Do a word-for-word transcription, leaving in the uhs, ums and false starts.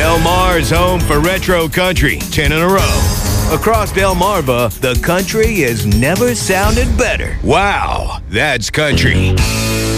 Del Mar's home for retro country, ten in a row. Across Delmarva, the country has never sounded better. Wow, that's country.